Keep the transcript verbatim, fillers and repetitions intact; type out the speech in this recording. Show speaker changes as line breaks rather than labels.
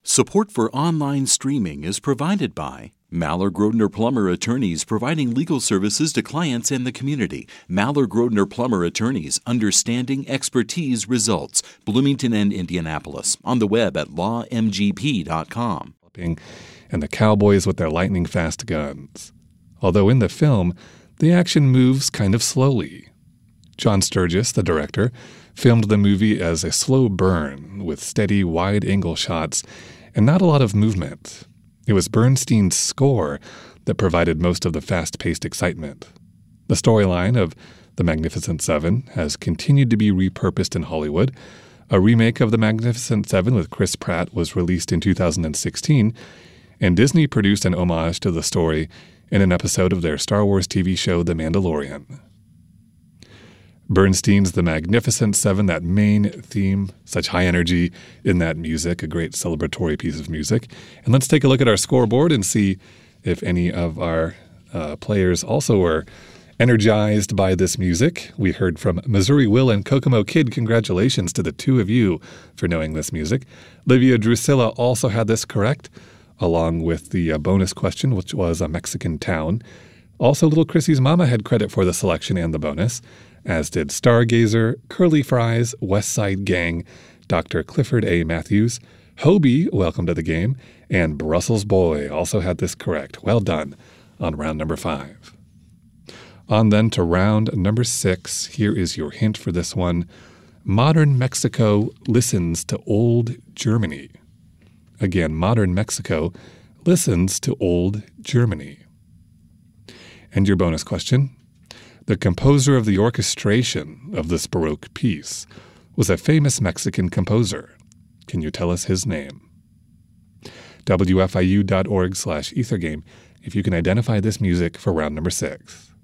Support for online streaming is provided by Maller Grodner Plummer Attorneys, providing legal services to clients and the community. Maller Grodner Plummer Attorneys, understanding expertise results. Bloomington and Indianapolis. On the web at law m g p dot com.
And the cowboys with their lightning-fast guns. Although in the film, the action moves kind of slowly. John Sturges, the director, filmed the movie as a slow burn with steady, wide-angle shots and not a lot of movement. It was Bernstein's score that provided most of the fast-paced excitement. The storyline of The Magnificent Seven has continued to be repurposed in Hollywood. A remake of The Magnificent Seven with Chris Pratt was released in two thousand sixteen, and Disney produced an homage to the story in an episode of their Star Wars T V show The Mandalorian. Bernstein's The Magnificent Seven, that main theme, such high energy in that music, a great celebratory piece of music. And let's take a look at our scoreboard and see if any of our uh, players also were energized by this music. We heard from Missouri Will and Kokomo Kid. Congratulations to the two of you for knowing this music. Livia Drusilla also had this correct, along with the uh, bonus question, which was a Mexican town. Also, Little Chrissy's mama had credit for the selection and the bonus, as did Stargazer, Curly Fries, West Side Gang, Doctor Clifford A. Matthews, Hobie, welcome to the game, and Brussels Boy also had this correct. Well done on round number five. On then to round number six. Here is your hint for this one. Modern Mexico listens to old Germany. Again, modern Mexico listens to old Germany. And your bonus question. The composer of the orchestration of this Baroque piece was a famous Mexican composer. Can you tell us his name? W F I U dot org slash Ethergame if you can identify this music for round number six.